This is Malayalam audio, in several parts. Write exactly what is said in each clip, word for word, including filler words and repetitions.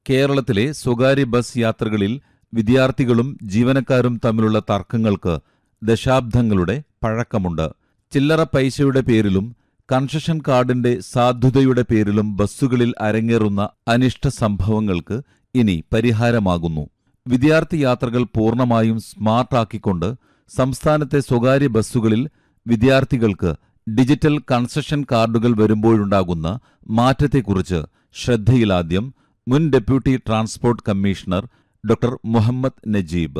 കേരളത്തിലെ സ്വകാര്യ ബസ് യാത്രകളിൽ വിദ്യാർത്ഥികളും ജീവനക്കാരും തമ്മിലുള്ള തർക്കങ്ങൾക്ക് ദശാബ്ദങ്ങളുടെ പഴക്കമുണ്ട്. ചില്ലറ പൈസയുടെ പേരിലും കൺസഷൻ കാർഡിന്റെ സാധുതയുടെ പേരിലും ബസ്സുകളിൽ അരങ്ങേറുന്ന അനിഷ്ട സംഭവങ്ങൾക്ക് ഇനി പരിഹാരമാകുന്നു. വിദ്യാർത്ഥി യാത്രകൾ പൂർണ്ണമായും സ്മാർട്ടാക്കിക്കൊണ്ട് സംസ്ഥാനത്തെ സ്വകാര്യ ബസ്സുകളിൽ വിദ്യാർത്ഥികൾക്ക് ഡിജിറ്റൽ കൺസഷൻ കാർഡുകൾ വരുമ്പോഴുണ്ടാകുന്ന മാറ്റത്തെക്കുറിച്ച് ശ്രദ്ധയിലാദ്യം മുൻ deputy transport commissioner doctor Muhammad Najeeb.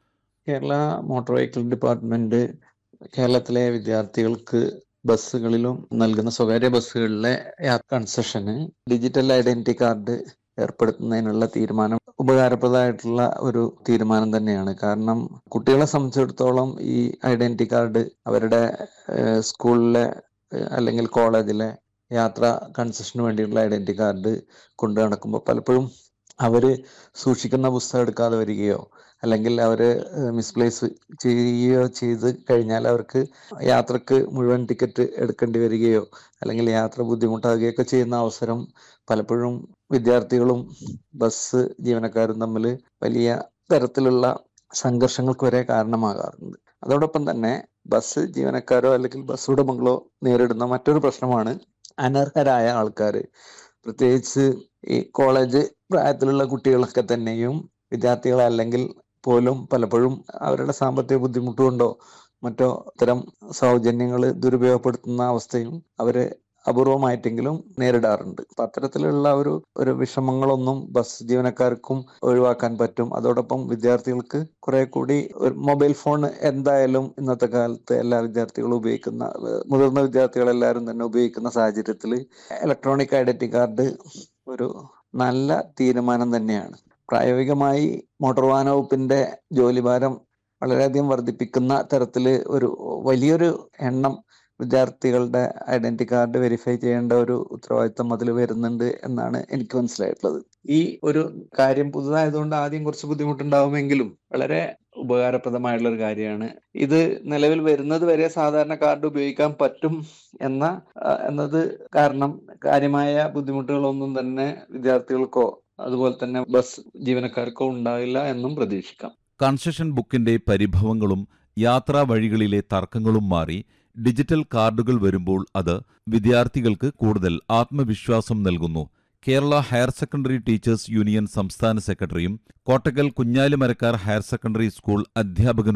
Kerala motor vehicle department കേരളത്തിലെ വിദ്യാർത്ഥികൾക്ക് ബസ്സുകളിലും നൽകുന്ന സ്വകാര്യ ബസ്സുകളിലെ കൺസെഷന് ഡിജിറ്റൽ ഐഡന്റിറ്റി കാർഡ് ഏർപ്പെടുത്തുന്നതിനുള്ള തീരുമാനം ഉപകാരപ്രദമായിട്ടുള്ള ഒരു തീരുമാനം തന്നെയാണ്. കാരണം കുട്ടികളെ സംബന്ധിച്ചിടത്തോളം ഈ ഐഡന്റിറ്റി കാർഡ് അവരുടെ സ്കൂളിലെ അല്ലെങ്കിൽ കോളേജിലെ യാത്രാ കൺസെഷന് വേണ്ടിയുള്ള ഐഡന്റിറ്റി കാർഡ് കൊണ്ടു നടക്കുമ്പോൾ പലപ്പോഴും അവർ സൂക്ഷിക്കുന്ന പുസ്തകം എടുക്കാതെ വരികയോ അല്ലെങ്കിൽ അവർ മിസ്പ്ലേസ് ചെയ്യുകയോ ചെയ്ത് കഴിഞ്ഞാൽ അവർക്ക് യാത്രക്ക് മുഴുവൻ ടിക്കറ്റ് എടുക്കേണ്ടി വരികയോ അല്ലെങ്കിൽ യാത്ര ബുദ്ധിമുട്ടാകുകയൊക്കെ ചെയ്യുന്ന അവസരം പലപ്പോഴും വിദ്യാർത്ഥികളും ബസ് ജീവനക്കാരും തമ്മിൽ വലിയ തരത്തിലുള്ള സംഘർഷങ്ങൾക്ക് വരെ കാരണമാകാറുണ്ട്. അതോടൊപ്പം തന്നെ ബസ് ജീവനക്കാരോ അല്ലെങ്കിൽ ബസ് ഉടമകളോ നേരിടുന്ന മറ്റൊരു പ്രശ്നമാണ് അനർഹരായ ആൾക്കാർ. പ്രത്യേകിച്ച് ഈ കോളേജ് പ്രായത്തിലുള്ള കുട്ടികളൊക്കെ തന്നെയും വിദ്യാർത്ഥികളെ അല്ലെങ്കിൽ പോലും പലപ്പോഴും അവരുടെ സാമ്പത്തിക ബുദ്ധിമുട്ടുകൊണ്ടോ മറ്റോ ഇത്തരം സൗജന്യങ്ങൾ ദുരുപയോഗപ്പെടുത്തുന്ന അവസ്ഥയും അവര് അപൂർവമായിട്ടെങ്കിലും നേരിടാറുണ്ട്. അപ്പൊ അത്തരത്തിലുള്ള ഒരു ഒരു വിഷമങ്ങളൊന്നും ബസ് ജീവനക്കാർക്കും ഒഴിവാക്കാൻ പറ്റും. അതോടൊപ്പം വിദ്യാർത്ഥികൾക്ക് കുറെ കൂടി ഒരു മൊബൈൽ ഫോൺ എന്തായാലും ഇന്നത്തെ കാലത്ത് എല്ലാ വിദ്യാർത്ഥികളും ഉപയോഗിക്കുന്ന മുതിർന്ന വിദ്യാർത്ഥികളെല്ലാവരും തന്നെ ഉപയോഗിക്കുന്ന സാഹചര്യത്തിൽ ഇലക്ട്രോണിക് ഐഡന്റിറ്റി കാർഡ് ഒരു നല്ല തീരുമാനം തന്നെയാണ്. പ്രായോഗികമായി മോട്ടോർ വാഹന വകുപ്പിന്റെ ജോലിഭാരം വളരെയധികം വർദ്ധിപ്പിക്കുന്ന തരത്തിൽ ഒരു വലിയൊരു എണ്ണം വിദ്യാർത്ഥികളുടെ ഐഡന്റിറ്റി കാർഡ് വെരിഫൈ ചെയ്യേണ്ട ഒരു ഉത്തരവാദിത്തം അതിൽ വരുന്നുണ്ട് എന്നാണ് എനിക്ക് മനസ്സിലായിട്ടുള്ളത്. ഈ ഒരു കാര്യം പുതുതായതുകൊണ്ട് ആദ്യം കുറച്ച് ബുദ്ധിമുട്ടുണ്ടാവുമെങ്കിലും വളരെ ഉപകാരപ്രദമായിട്ടുള്ള ഒരു കാര്യമാണ്. ഇത് നിലവിൽ വരുന്നത് വരെ സാധാരണ കാർഡ് ഉപയോഗിക്കാൻ പറ്റും എന്ന എന്നത് കാരണം കാര്യമായ ബുദ്ധിമുട്ടുകളൊന്നും തന്നെ വിദ്യാർത്ഥികൾക്കോ അതുപോലെ തന്നെ ബസ് ജീവനക്കാർക്കോ ഉണ്ടാവില്ല എന്നും പ്രതീക്ഷിക്കാം. കൺസഷൻ ബുക്കിന്റെ പരിഭവങ്ങളും യാത്രാ വഴികളിലെ തർക്കങ്ങളും മാറി ഡിജിറ്റൽ കാർഡുകൾ വരുമ്പോൾ അത് വിദ്യാർത്ഥികൾക്ക് കൂടുതൽ ആത്മവിശ്വാസം നൽകുന്നു. Kerala higher secondary teachers union സംസ്ഥാന സെക്രട്ടറിയും Kottakkal Kunjali Marakkar higher secondary school അധ്യാപകനും